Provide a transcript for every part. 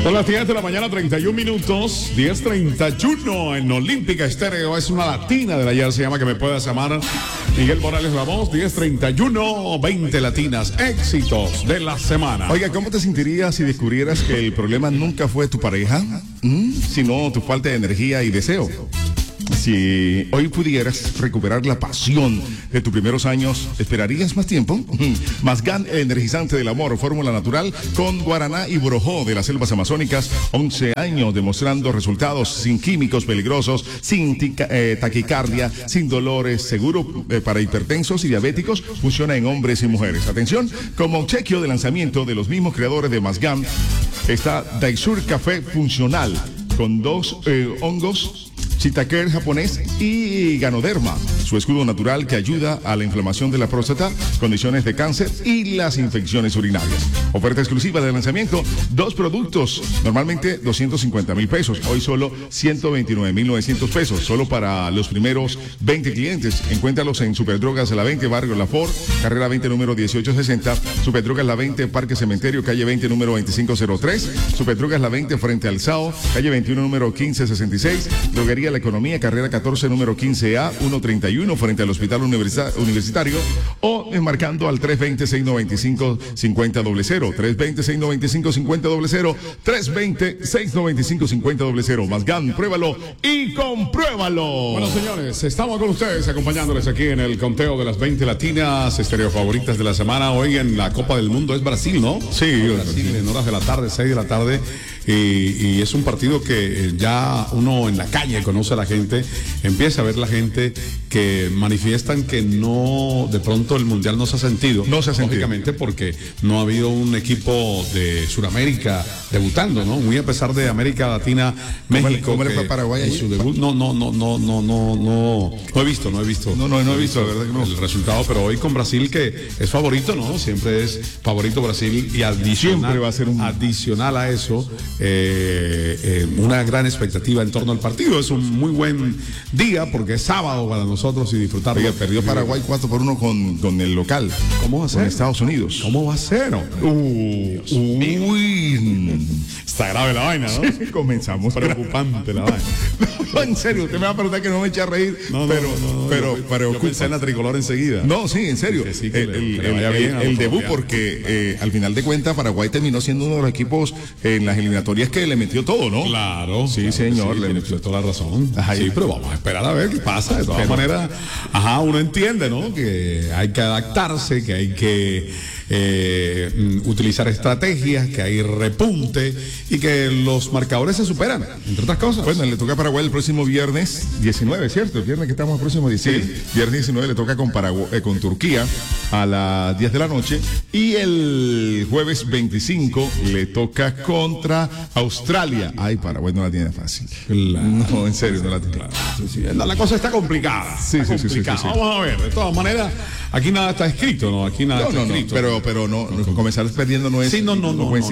Son las 10 de la mañana, 31 minutos, 10:31 en Olímpica Estéreo. Es una latina del ayer, se llama Que Me Puedas Amar. Miguel Morales la voz, 10:31, 20 latinas, éxitos de la semana. Oiga, ¿cómo te sentirías si descubrieras que el problema nunca fue tu pareja, sino tu falta de energía y deseo? Si hoy pudieras recuperar la pasión de tus primeros años, ¿esperarías más tiempo? Mazgán, el energizante del amor, fórmula natural con guaraná y borojó de las selvas amazónicas. 11 años demostrando resultados sin químicos peligrosos, sin taquicardia, sin dolores, seguro para hipertensos y diabéticos. Funciona en hombres y mujeres. Atención, como obsequio de lanzamiento de los mismos creadores de Mazgán, está Daisur Café Funcional con 2 hongos, Shiitake japonés y Ganoderma, su escudo natural que ayuda a la inflamación de la próstata, condiciones de cáncer y las infecciones urinarias. Oferta exclusiva de lanzamiento, 2 productos, normalmente 250,000 pesos, hoy solo 129,900 pesos, solo para los primeros 20 clientes. Encuéntralos en Superdrogas La 20, Barrio La Ford, carrera 20, número 1860, Superdrogas La 20, Parque Cementerio, calle 20, número 2503, Superdrogas La 20, frente al SAO, calle 21, número 1566, Droguería La Economía, carrera 14, número 15A, 131, frente al Hospital Universitario, o marcando al 320-695-5000, 320-695-5000, 320-695-5000. Mazgán, pruébalo y compruébalo. Bueno, señores, estamos con ustedes acompañándoles aquí en el conteo de las 20 latinas, estéreo favoritas de la semana. Hoy en la Copa del Mundo es Brasil, ¿no? Sí, Brasil en horas de la tarde, 6 de la tarde. Y es un partido que ya uno en la calle conoce a la gente, empieza a ver la gente que manifiestan que no, de pronto el mundial no se ha sentido. No se ha sentido. Lógicamente porque no ha habido un equipo de Sudamérica debutando, ¿no? Muy a pesar de América Latina, México. ¿Cómo le fue a Paraguay en su debut? No he visto. No he visto, la verdad que no. El resultado, pero hoy con Brasil, que es favorito, ¿no? Siempre es favorito Brasil y Siempre va a ser adicional a eso. Una gran expectativa en torno al partido. Es un muy buen día porque es sábado para nosotros y disfrutarlo. Oiga, perdió Paraguay 4-1 con el local. ¿Cómo va a ser? Con Estados Unidos. ¿Cómo va a ser? Está grave la vaina, ¿no? Sí, comenzamos. Preocupante la vaina. No, en serio, usted me va a preguntar que no me eche a reír. Pero yo pensé en la tricolor enseguida. No, sí, en serio. Sí, el debut, porque al final de cuentas Paraguay terminó siendo uno de los equipos en las eliminatorias que le metió todo, ¿no? Claro. Sí, señor. Le metió toda la razón. Sí, pero vamos a esperar a ver qué pasa. De todas maneras, uno entiende, ¿no? Que hay que adaptarse, que hay que utilizar estrategias, que hay repunte y que los marcadores se superan, entre otras cosas. Bueno, le toca a Paraguay el próximo viernes 19, ¿cierto? El viernes que estamos próximo 16. Sí. Viernes 19 le toca con Turquía a las 10 de la noche y el jueves 25 le toca contra Australia. Ay, Paraguay no la tiene fácil. Claro. No, en serio, no la tiene. Claro. Sí. La cosa está complicada. Sí. Vamos a ver, de todas maneras, aquí nada está escrito, ¿no? Aquí nada está escrito. Pero no, comenzar perdiendo no es. Sí, no.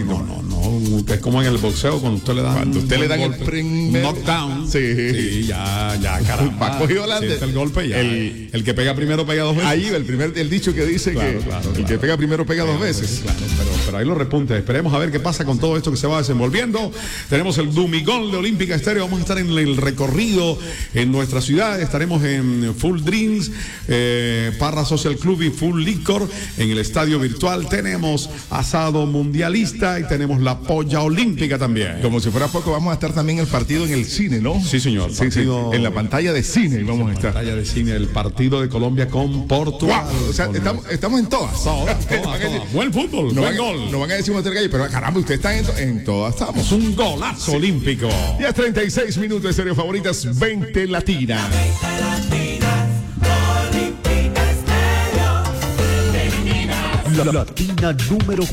Es como en el boxeo, cuando usted le dan el primer knockdown. Sí, ya, caramba. Va cogido adelante. El golpe ya. El que pega primero pega 2 veces. Ahí el dicho que dice el que pega primero pega 2 veces. Claro, pero ahí los repuntes. Esperemos a ver qué pasa con todo esto que se va desenvolviendo. Tenemos el Dumigol de Olímpica Estéreo. Vamos a estar en el recorrido en nuestra ciudad. Estaremos en Full Drinks, Parra Social Club y Full Licor en el estadio virtual. Tenemos asado mundialista y tenemos la polla olímpica también. Como si fuera poco, vamos a estar también el partido en el cine, ¿no? Sí, señor. Sí, en la pantalla de cine vamos a estar. Pantalla de cine, el partido de Colombia con Portugal. Wow, o sea, estamos en todas. Todas. Buen fútbol, buen gol. No van a decir Monter Gallo, pero caramba, ustedes están en todas. Estamos. Un golazo olímpico. 10:36 minutos de serie favoritas, 20 latinas. La latina número